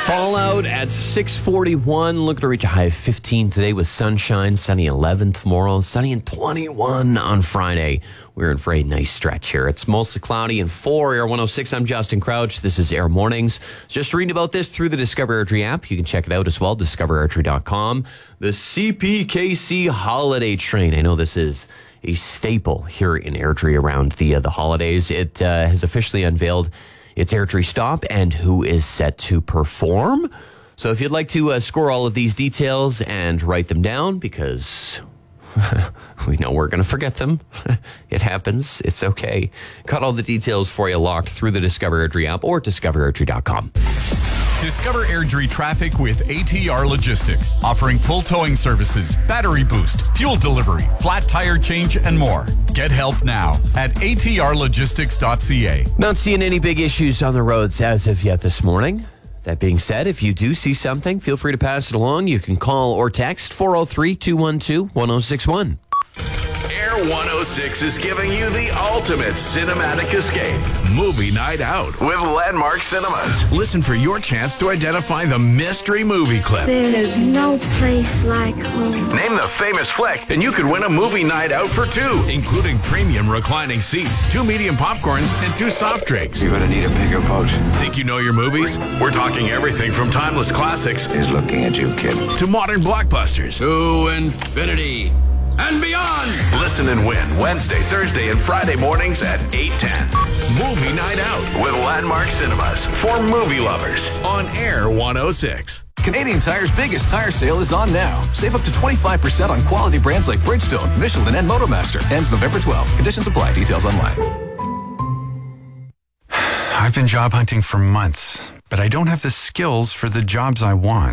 Fallout at 6:41. Looking to reach a high of 15 today with sunshine. Sunny 11 tomorrow. Sunny and 21 on Friday. We're in for a nice stretch here. It's mostly cloudy and 4 Air 106. I'm Justin Crouch. This is Air Mornings. Just reading about this through the Discover Airdrie app. You can check it out as well, discoverairdrie.com. The CPKC Holiday Train. I know this is a staple here in Airdrie around the holidays. It has officially unveiled its Airdrie stop and who is set to perform. So if you'd like to score all of these details and write them down, because we know we're going to forget them. It happens. It's okay. Got all the details for you locked through the Discover Airdrie app or discoverairdrie.com. Discover Airdrie traffic with ATR Logistics, offering full towing services, battery boost, fuel delivery, flat tire change, and more. Get help now at atrlogistics.ca. Not seeing any big issues on the roads as of yet this morning. That being said, if you do see something, feel free to pass it along. You can call or text 403-212-1061. Air 106 is giving you the ultimate cinematic escape. Movie night out with Landmark Cinemas. Listen for your chance to identify the mystery movie clip. There is no place like home. Name the famous flick, and you could win a movie night out for two, including premium reclining seats, 2 medium popcorns, and 2 soft drinks. You're gonna need a bigger boat. Think you know your movies? We're talking everything from timeless classics He's looking at you, kid. to modern blockbusters. To infinity and beyond. Listen and win Wednesday, Thursday, and Friday mornings at 8:10. Movie Night Out with Landmark Cinemas for movie lovers on Air 106. Canadian Tire's biggest tire sale is on now. Save up to 25% on quality brands like Bridgestone, Michelin, and Motomaster. Ends November 12th. Conditions apply. Details online. I've been job hunting for months, but I don't have the skills for the jobs I want.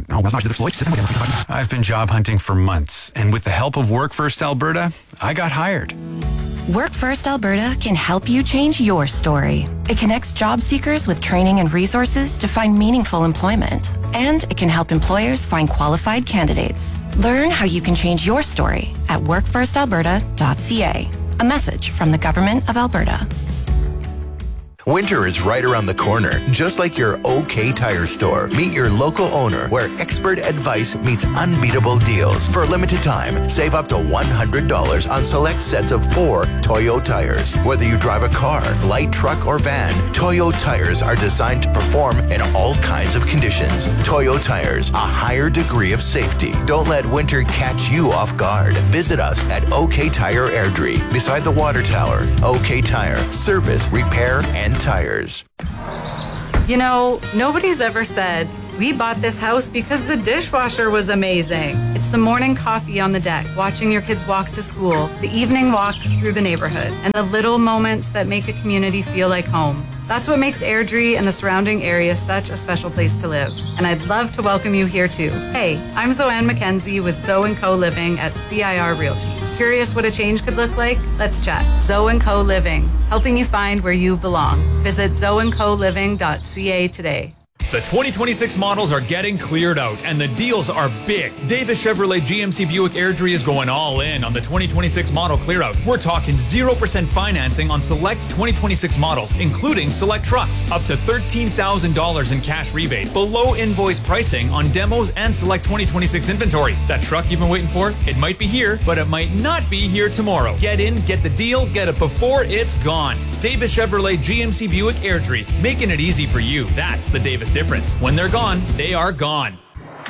I've been job hunting for months, and with the help of Work First Alberta, I got hired. Work First Alberta can help you change your story. It connects job seekers with training and resources to find meaningful employment. And it can help employers find qualified candidates. Learn how you can change your story at workfirstalberta.ca. A message from the Government of Alberta. Winter is right around the corner, just like your OK Tire store. Meet your local owner, where expert advice meets unbeatable deals. For a limited time, save up to $100 on select sets of 4 Toyo tires. Whether you drive a car, light truck, or van, Toyo tires are designed to perform in all kinds of conditions. Toyo tires, a higher degree of safety. Don't let winter catch you off guard. Visit us at OK Tire Airdrie, beside the water tower. OK Tire, service, repair, and tires. You know, nobody's ever said, we bought this house because the dishwasher was amazing. It's the morning coffee on the deck, watching your kids walk to school, the evening walks through the neighborhood, and the little moments that make a community feel like home. That's what makes Airdrie and the surrounding area such a special place to live. And I'd love to welcome you here too. Hey, I'm Zoanne McKenzie with Zoe & Co Living at CIR Realty. Curious what a change could look like? Let's chat. Zoe & Co Living, helping you find where you belong. Visit zoeandcoliving.ca today. The 2026 models are getting cleared out, and the deals are big. Davis Chevrolet GMC Buick Airdrie is going all in on the 2026 model clear out. We're talking 0% financing on select 2026 models, including select trucks. Up to $13,000 in cash rebates. Below invoice pricing on demos and select 2026 inventory. That truck you've been waiting for? It might be here, but it might not be here tomorrow. Get in, get the deal, get it before it's gone. Davis Chevrolet GMC Buick Airdrie, making it easy for you. That's the Davis difference. When they're gone, they are gone.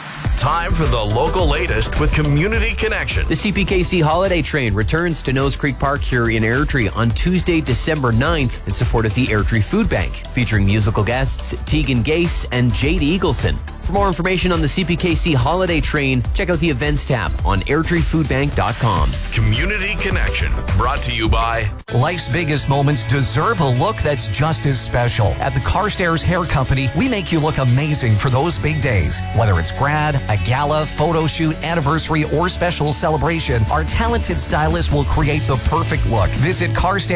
Time for the local latest with Community Connection. The CPKC Holiday Train returns to Nose Creek Park here in Airdrie on Tuesday, December 9th in support of the Airdrie Food Bank, featuring musical guests Tegan Gase and Jade Eagleson. For more information on the CPKC Holiday Train, check out the events tab on airdriefoodbank.com. Community Connection, brought to you by... Life's biggest moments deserve a look that's just as special. At the Carstairs Hair Company, we make you look amazing for those big days. Whether it's grad, a gala, photo shoot, anniversary, or special celebration, our talented stylists will create the perfect look. Visit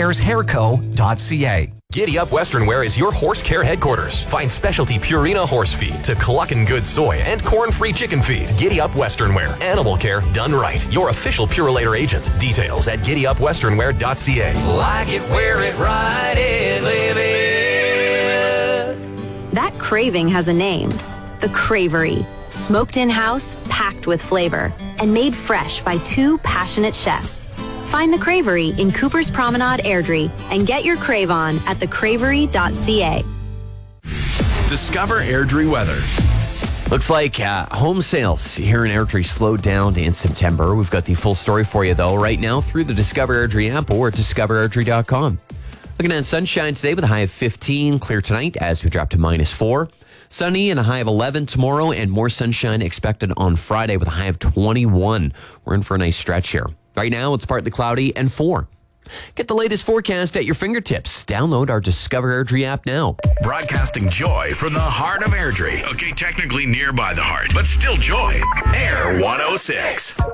carstairshairco.ca. Giddy Up Western Wear is your horse care headquarters. Find specialty Purina horse feed to Cluckin' Good soy and corn-free chicken feed. Giddy Up Western Wear. Animal care done right. Your official Purolator agent. Details at giddyupwesternwear.ca. Like it, wear it, ride it, live it. That craving has a name. The Cravery. Smoked in-house, packed with flavor, and made fresh by 2 passionate chefs. Find The Cravery in Cooper's Promenade, Airdrie, and get your crave on at thecravery.ca. Discover Airdrie weather. Looks like home sales here in Airdrie slowed down in September. We've got the full story for you, though, right now through the Discover Airdrie app or at discoverairdrie.com. Looking at sunshine today with a high of 15, clear tonight as we drop to -4. Sunny and a high of 11 tomorrow, and more sunshine expected on Friday with a high of 21. We're in for a nice stretch here. Right now, it's partly cloudy and 4. Get the latest forecast at your fingertips. Download our Discover Airdrie app now. Broadcasting joy from the heart of Airdrie. Okay, technically nearby the heart, but still joy. Air 106.